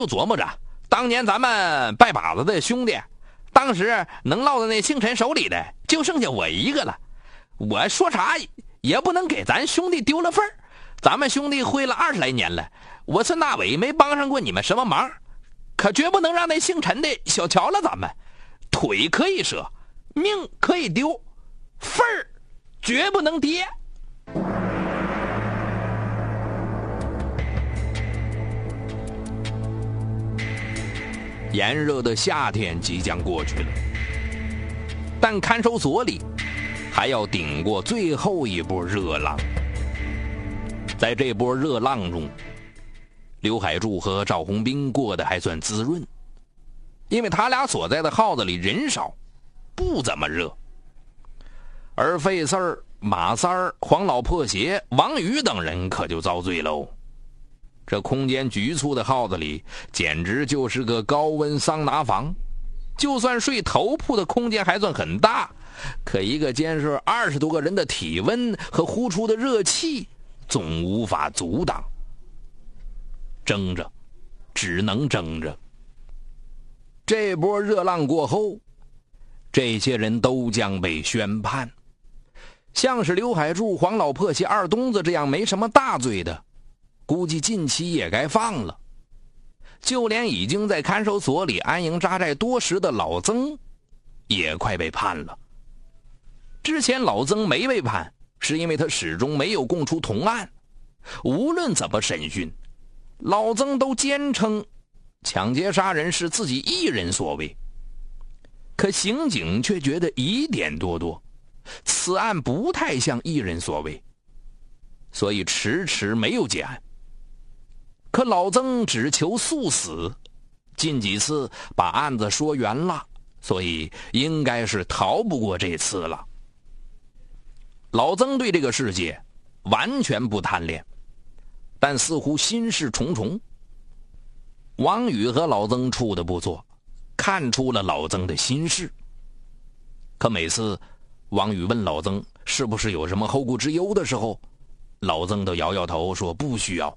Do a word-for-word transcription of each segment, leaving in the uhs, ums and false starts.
就琢磨着当年咱们拜把子的兄弟，当时能落到那姓陈手里的就剩下我一个了。我说啥也不能给咱兄弟丢了份儿，咱们兄弟会了二十来年了，我孙大伟没帮上过你们什么忙，可绝不能让那姓陈的小瞧了咱们。腿可以折，命可以丢，份儿绝不能跌。炎热的夏天即将过去了，但看守所里还要顶过最后一波热浪。在这波热浪中，刘海柱和赵红兵过得还算滋润，因为他俩所在的号子里人少，不怎么热。而费四儿、马三儿、黄老破鞋、王宇等人可就遭罪喽。这空间局促的号子里简直就是个高温桑拿房，就算睡头铺的空间还算很大，可一个监视二十多个人的体温和呼出的热气总无法阻挡。争着，只能争着。这波热浪过后，这些人都将被宣判。像是刘海柱、黄老破鞋、二东子这样没什么大罪的，估计近期也该放了。就连已经在看守所里安营扎寨多时的老曾也快被判了。之前老曾没被判，是因为他始终没有供出同案，无论怎么审讯，老曾都坚称抢劫杀人是自己一人所为。可刑警却觉得疑点多多，此案不太像一人所为，所以迟迟没有结案。可老曾只求速死，近几次把案子说圆了，所以应该是逃不过这次了。老曾对这个世界完全不贪恋，但似乎心事重重。王宇和老曾处得不错，看出了老曾的心事。可每次王宇问老曾是不是有什么后顾之忧的时候，老曾都摇摇头说不需要。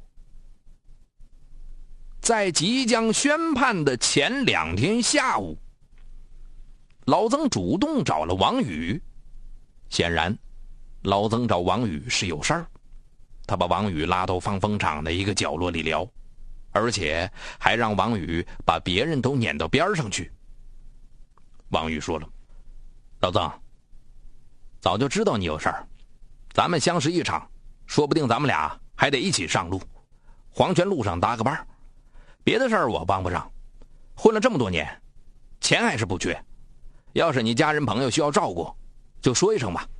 在即将宣判的前两天下午，老曾主动找了王宇。显然老曾找王宇是有事儿，他把王宇拉到放风场的一个角落里聊，而且还让王宇把别人都撵到边上去。王宇说了，老曾，早就知道你有事儿，咱们相识一场，说不定咱们俩还得一起上路，黄泉路上搭个伴，别的事儿我帮不上，混了这么多年，钱还是不缺，要是你家人朋友需要照顾，就说一声吧。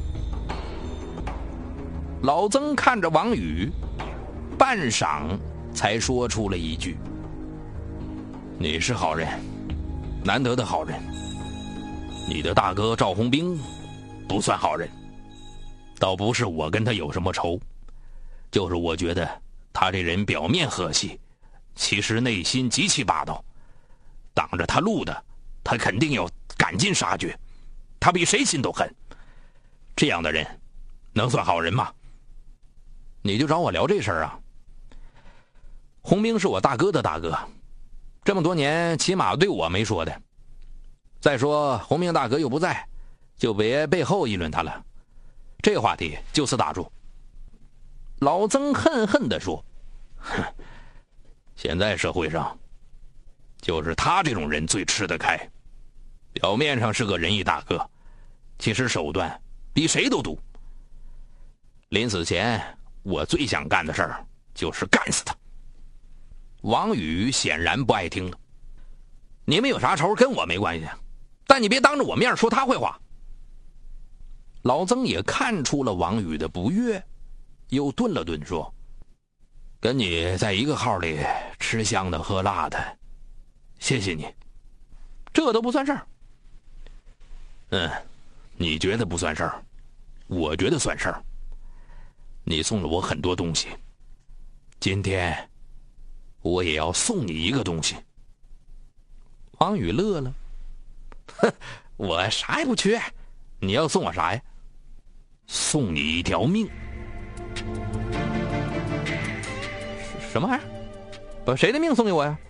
老曾看着王宇，半晌才说出了一句，你是好人，难得的好人，你的大哥赵红兵不算好人，倒不是我跟他有什么仇，就是我觉得他这人表面和气，其实内心极其霸道，挡着他路的他肯定要赶尽杀绝，他比谁心都狠，这样的人能算好人吗？你就找我聊这事儿啊？红兵是我大哥的大哥，这么多年起码对我没说的，再说红兵大哥又不在，就别背后议论他了，这话题就此打住。老曾恨恨地说，哼，现在社会上就是他这种人最吃得开，表面上是个仁义大哥，其实手段比谁都毒。临死前我最想干的事儿就是干死他。王宇显然不爱听了，你们有啥仇跟我没关系，但你别当着我面说他坏话。老曾也看出了王宇的不悦，又顿了顿说，跟你在一个号里吃香的喝辣的，谢谢你，这都不算事儿。嗯，你觉得不算事儿，我觉得算事儿。你送了我很多东西，今天我也要送你一个东西。王宇乐了，哼，我啥也不缺，你要送我啥呀？送你一条命。什么玩意儿？把谁的命送给我呀？